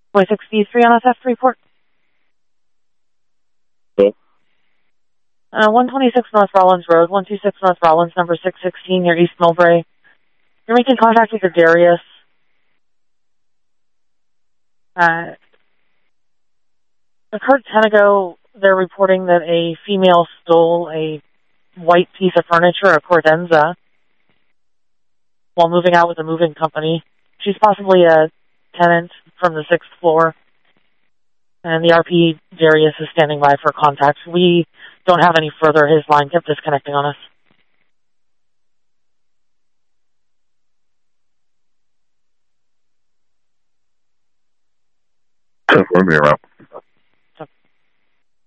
63 on a theft report. Okay. 126 North Rollins Road, 126 North Rollins, number 616 near East Millbrae. You're making contact with your Darius. Occurred 10 ago, they're reporting that a female stole a white piece of furniture, a Cordenza, while moving out with a moving company. She's possibly a tenant from the 6th floor, and the RP Darius is standing by for contact. We don't have any further. His line kept disconnecting on us. Let me around.